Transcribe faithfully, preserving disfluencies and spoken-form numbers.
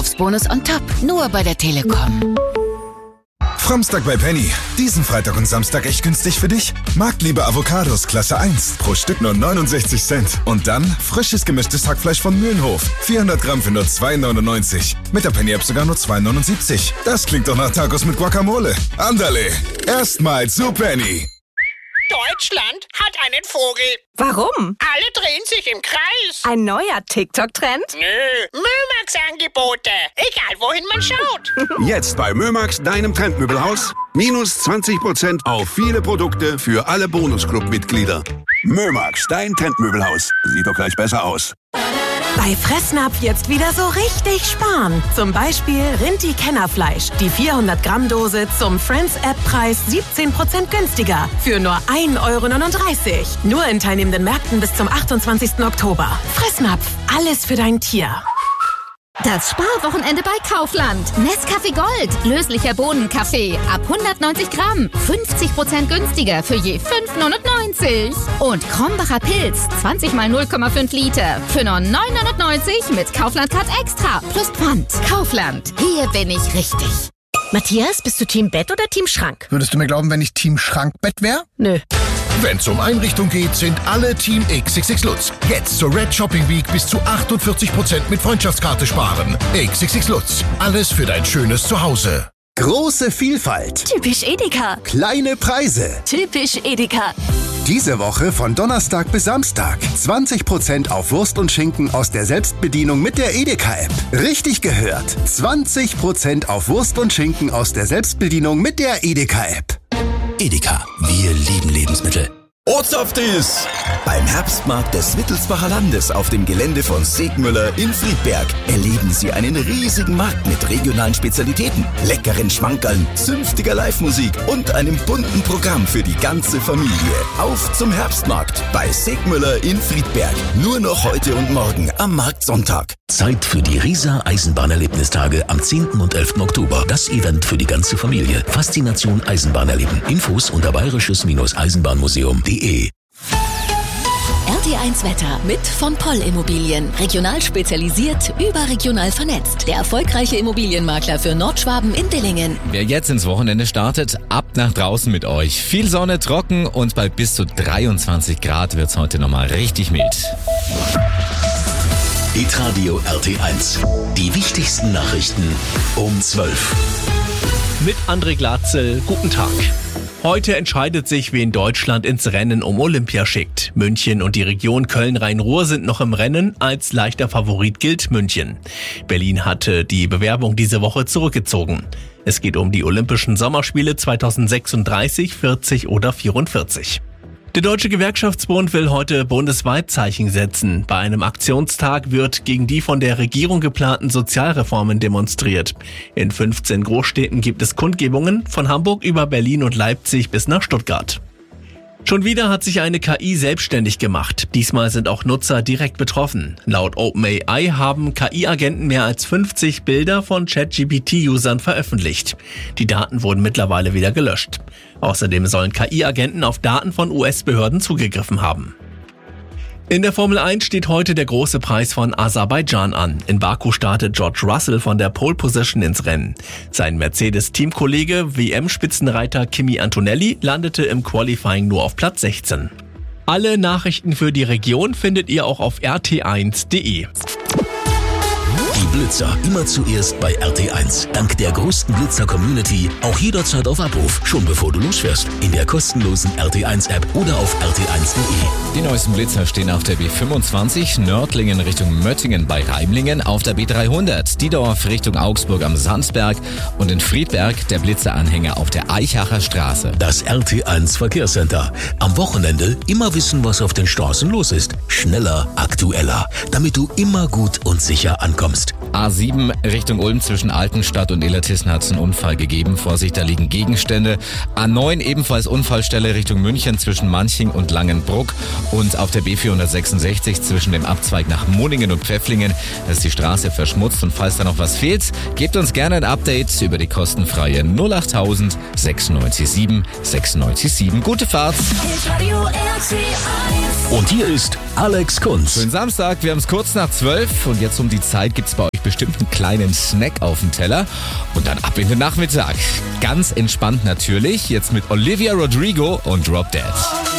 Einkaufsbonus on top. Nur bei der Telekom. Framstag bei Penny. Diesen Freitag und Samstag echt günstig für dich? Marktliebe Avocados Klasse eins. Pro Stück nur neunundsechzig Cent. Und dann frisches gemischtes Hackfleisch von Mühlenhof. vierhundert Gramm für nur zwei neunundneunzig. Mit der Penny-App sogar nur zwei neunundsiebzig. Das klingt doch nach Tacos mit Guacamole. Andale. Erstmal zu Penny. Deutschland hat einen Vogel. Warum? Alle drehen sich im Kreis. Ein neuer TikTok-Trend? Nö, Mömax-Angebote. Egal, wohin man schaut. Jetzt bei Mömax, deinem Trendmöbelhaus. Minus zwanzig Prozent auf viele Produkte für alle Bonusclub-Mitglieder. Mömax, dein Trendmöbelhaus. Sieht doch gleich besser aus. Bei Fressnapf jetzt wieder so richtig sparen. Zum Beispiel Rinti-Kennerfleisch. Die vierhundert Gramm Dose zum Friends-App-Preis siebzehn Prozent günstiger. Für nur ein Euro neununddreißig. Nur in teilnehmenden Märkten bis zum achtundzwanzigsten Oktober. Fressnapf. Alles für dein Tier. Das Sparwochenende bei Kaufland. Nescafé Gold. Löslicher Bohnenkaffee. Ab hundertneunzig Gramm. fünfzig Prozent günstiger für je fünf neunundneunzig. Und Krombacher Pilz. zwanzig mal null Komma fünf Liter. Für nur neun neunundneunzig mit Kaufland Card Extra. Plus Pfand. Kaufland. Hier bin ich richtig. Matthias, bist du Team Bett oder Team Schrank? Würdest du mir glauben, wenn ich Team Schrankbett wäre? Nö. Wenn's um Einrichtung geht, sind alle Team X X X Lutz. Jetzt zur Red Shopping Week bis zu achtundvierzig Prozent mit Freundschaftskarte sparen. X X X Lutz. Alles für dein schönes Zuhause. Große Vielfalt. Typisch Edeka. Kleine Preise. Typisch Edeka. Diese Woche von Donnerstag bis Samstag. zwanzig Prozent auf Wurst und Schinken aus der Selbstbedienung mit der Edeka-App. Richtig gehört. zwanzig Prozent auf Wurst und Schinken aus der Selbstbedienung mit der Edeka-App. Edeka. Wir lieben Lebensmittel. Ortsaftis! Beim Herbstmarkt des Wittelsbacher Landes auf dem Gelände von Segmüller in Friedberg erleben Sie einen riesigen Markt mit regionalen Spezialitäten, leckeren Schmankerln, zünftiger Live-Musik und einem bunten Programm für die ganze Familie. Auf zum Herbstmarkt bei Segmüller in Friedberg. Nur noch heute und morgen am Marktsonntag. Zeit für die Riesa Eisenbahnerlebnistage am zehnten und elften Oktober. Das Event für die ganze Familie. Faszination Eisenbahn erleben. Infos unter bayerisches-eisenbahnmuseum punkt de. R T eins Wetter mit von Poll Immobilien. Regional spezialisiert, überregional vernetzt. Der erfolgreiche Immobilienmakler für Nordschwaben in Dillingen. Wer jetzt ins Wochenende startet, ab nach draußen mit euch. Viel Sonne, trocken und bei bis zu dreiundzwanzig Grad wird's heute nochmal richtig mild. Hitradio R T eins. Die wichtigsten Nachrichten um zwölf. Mit André Glatzel, guten Tag. Heute entscheidet sich, wen Deutschland ins Rennen um Olympia schickt. München und die Region Köln-Rhein-Ruhr sind noch im Rennen. Als leichter Favorit gilt München. Berlin hatte die Bewerbung diese Woche zurückgezogen. Es geht um die Olympischen Sommerspiele zweitausendsechsunddreißig, vierzig oder vierundvierzig. Der Deutsche Gewerkschaftsbund will heute bundesweit Zeichen setzen. Bei einem Aktionstag wird gegen die von der Regierung geplanten Sozialreformen demonstriert. In fünfzehn Großstädten gibt es Kundgebungen, von Hamburg über Berlin und Leipzig bis nach Stuttgart. Schon wieder hat sich eine K I selbstständig gemacht. Diesmal sind auch Nutzer direkt betroffen. Laut OpenAI haben K I-Agenten mehr als fünfzig Bilder von ChatGPT-Usern veröffentlicht. Die Daten wurden mittlerweile wieder gelöscht. Außerdem sollen K I-Agenten auf Daten von U S-Behörden zugegriffen haben. In der Formel eins steht heute der große Preis von Aserbaidschan an. In Baku startet George Russell von der Pole Position ins Rennen. Sein Mercedes-Teamkollege W M-Spitzenreiter Kimi Antonelli landete im Qualifying nur auf Platz sechzehn. Alle Nachrichten für die Region findet ihr auch auf r t eins punkt de. Die Blitzer immer zuerst bei R T eins. Dank der größten Blitzer-Community auch jederzeit auf Abruf, schon bevor du losfährst. In der kostenlosen R T eins App oder auf r t eins punkt de. Die neuesten Blitzer stehen auf der B fünfundzwanzig, Nördlingen Richtung Möttingen bei Reimlingen, auf der B dreihundert, Diedorf Richtung Augsburg am Sandsberg und in Friedberg der Blitzeranhänger auf der Eichacher Straße. Das R T eins Verkehrscenter. Am Wochenende immer wissen, was auf den Straßen los ist. Schneller, aktueller, damit du immer gut und sicher ankommst. A sieben Richtung Ulm zwischen Altenstadt und Illertissen hat es einen Unfall gegeben. Vorsicht, da liegen Gegenstände. A neun ebenfalls Unfallstelle Richtung München zwischen Manching und Langenbruck. Und auf der B vierhundertsechsundsechzig zwischen dem Abzweig nach Moningen und Pfäfflingen ist die Straße verschmutzt. Und falls da noch was fehlt, gebt uns gerne ein Update über die kostenfreie null acht null null neun sechs sieben sechs neun sieben. Gute Fahrt! Und hier ist Alex Kunz. Schönen Samstag, wir haben es kurz nach zwölf und jetzt um die Zeit gibt es bei euch bestimmt einen kleinen Snack auf dem Teller und dann ab in den Nachmittag. Ganz entspannt natürlich, jetzt mit Olivia Rodrigo und Drop Dead.